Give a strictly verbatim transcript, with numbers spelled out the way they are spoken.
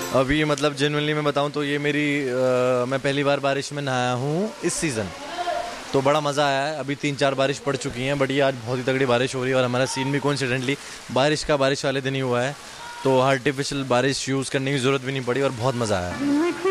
अभी मतलब जेन्युइनली मैं बताऊं तो ये मेरी आ, मैं पहली बार बारिश में नहाया हूँ इस सीज़न, तो बड़ा मज़ा आया है। अभी तीन चार बारिश पड़ चुकी हैं, बट ये आज बहुत ही तगड़ी बारिश हो रही है और हमारा सीन भी कोइंसिडेंटली बारिश का बारिश वाले दिन ही हुआ है, तो आर्टिफिशियल बारिश यूज़ करने की ज़रूरत भी नहीं पड़ी और बहुत मज़ा आया।